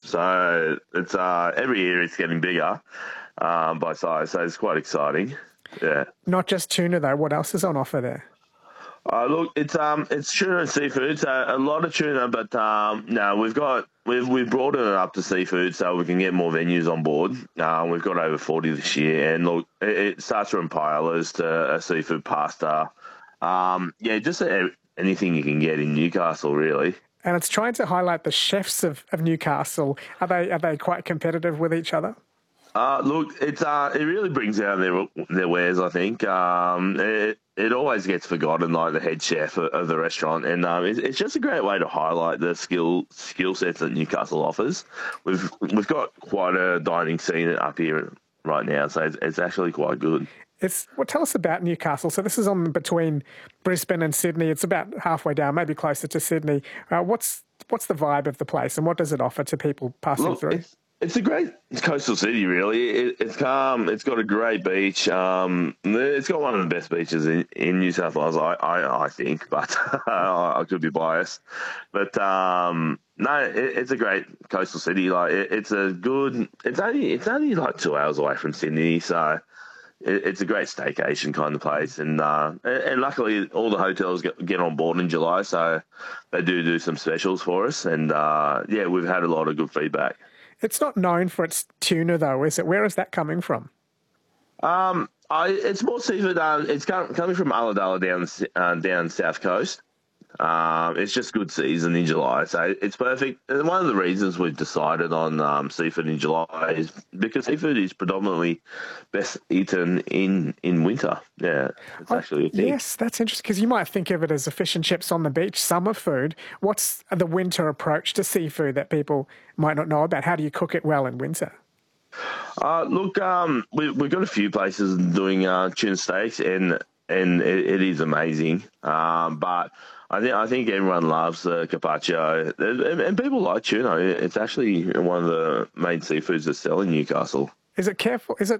So it's every year it's getting bigger by size, so it's quite exciting. Yeah. Not just tuna though. What else is on offer there? Look, it's tuna and seafood, so a lot of tuna, but no, we've broadened it up to seafood, so we can get more venues on board. We've got over 40 this year, and look, it starts from paellas to a seafood pasta. Yeah, just anything you can get in Newcastle, really. And it's trying to highlight the chefs of Newcastle. Are they quite competitive with each other? Look, it really brings out their wares. I think it always gets forgotten, like the head chef of the restaurant, and it's just a great way to highlight the skill sets that Newcastle offers. We've got quite a dining scene up here right now, so it's actually quite good. Tell us about Newcastle. So this is on between Brisbane and Sydney. It's about halfway down, maybe closer to Sydney. What's the vibe of the place, and what does it offer to people passing through? It's a great coastal city, really. It's calm. It's got a great beach. It's got one of the best beaches in New South Wales, I think, but I could be biased. But no, it's a great coastal city. Like it's only like 2 hours away from Sydney, so it's a great staycation kind of place. And luckily, all the hotels get on board in July, so they do some specials for us. And yeah, we've had a lot of good feedback. It's not known for its tuna, though, is it? Where is that coming from? It's more seafood. It's coming from Ulladulla down South Coast. It's just good season in July, so it's perfect. And one of the reasons we've decided on seafood in July is because seafood is predominantly best eaten in winter. Yeah, it's actually a thing. Yes, that's interesting, because you might think of it as a fish and chips on the beach, summer food. What's the winter approach to seafood that people might not know about? How do you cook it well in winter? Look, we've got a few places doing tuna steaks, and it is amazing. But I think everyone loves the carpaccio, and people like tuna. It's actually one of the main seafoods that sell in Newcastle. Is it careful? Is it